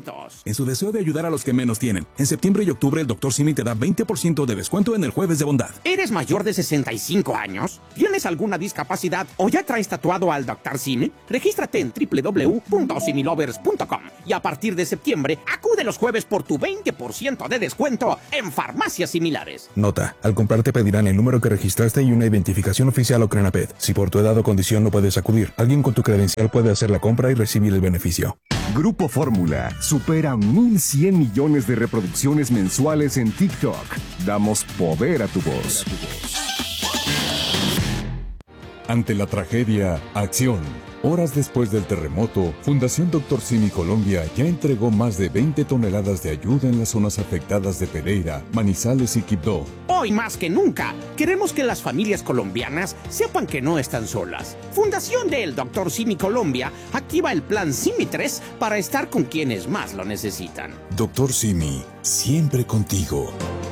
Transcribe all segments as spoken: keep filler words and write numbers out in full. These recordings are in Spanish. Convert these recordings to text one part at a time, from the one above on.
juntos. En su deseo de ayudar a los que menos tienen, en septiembre y octubre el doctor Simi te da veinte por ciento de descuento en el Jueves de Bondad. ¿Eres mayor de sesenta y cinco años? ¿Tienes alguna discapacidad o ya traes tatuado al doctor Simi? Regístrate en doble u doble u doble u punto similovers punto com y a partir de septiembre acude los jueves por tu veinte por ciento de descuento en farmacias similares. Nota, al comprar te pedirán el número que registraste y una identificación oficial o Crenaped. Si por tu edad o condición no puedes acudir, alguien con tu credencial puede hacer la compra y recibir el beneficio. Grupo Fórmula supera mil cien millones de reproducciones mensuales en TikTok. Damos poder a tu voz. Ante la tragedia, acción. Horas después del terremoto, Fundación doctor Simi Colombia ya entregó más de veinte toneladas de ayuda en las zonas afectadas de Pereira, Manizales y Quibdó. Hoy más que nunca, queremos que las familias colombianas sepan que no están solas. Fundación del doctor Simi Colombia activa el plan Simi tres para estar con quienes más lo necesitan. doctor Simi, siempre contigo.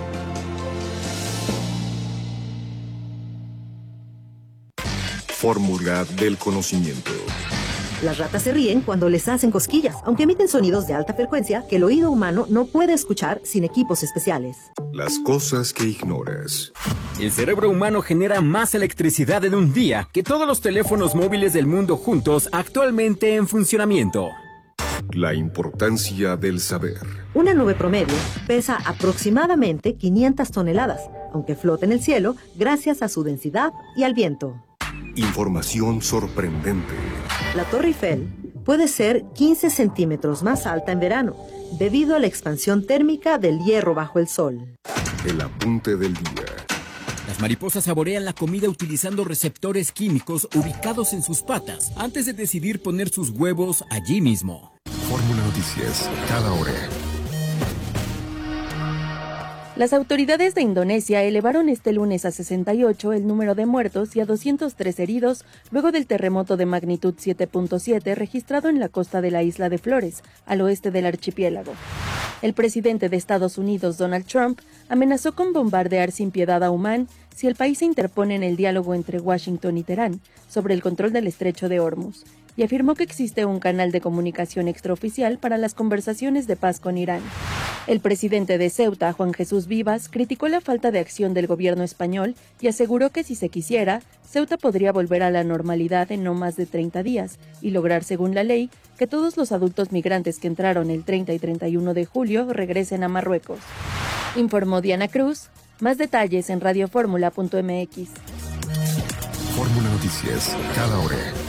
Fórmula del conocimiento. Las ratas se ríen cuando les hacen cosquillas, aunque emiten sonidos de alta frecuencia que el oído humano no puede escuchar sin equipos especiales. Las cosas que ignoras. El cerebro humano genera más electricidad en un día que todos los teléfonos móviles del mundo juntos actualmente en funcionamiento. La importancia del saber. Una nube promedio pesa aproximadamente quinientas toneladas, aunque flota en el cielo gracias a su densidad y al viento. Información sorprendente. La Torre Eiffel puede ser quince centímetros más alta en verano, debido a la expansión térmica del hierro bajo el sol. El apunte del día. Las mariposas saborean la comida utilizando receptores químicos ubicados en sus patas antes de decidir poner sus huevos allí mismo. Fórmula Noticias, cada hora. Las autoridades de Indonesia elevaron este lunes a sesenta y ocho el número de muertos y a doscientos tres heridos luego del terremoto de magnitud siete punto siete registrado en la costa de la isla de Flores, al oeste del archipiélago. El presidente de Estados Unidos, Donald Trump, amenazó con bombardear sin piedad a Omán si el país se interpone en el diálogo entre Washington y Teherán sobre el control del estrecho de Hormuz, y afirmó que existe un canal de comunicación extraoficial para las conversaciones de paz con Irán. El presidente de Ceuta, Juan Jesús Vivas, criticó la falta de acción del gobierno español y aseguró que si se quisiera, Ceuta podría volver a la normalidad en no más de treinta días y lograr, según la ley, que todos los adultos migrantes que entraron el treinta y treinta y uno de julio regresen a Marruecos. Informó Diana Cruz. Más detalles en radioformula punto m x. Fórmula Noticias, cada hora.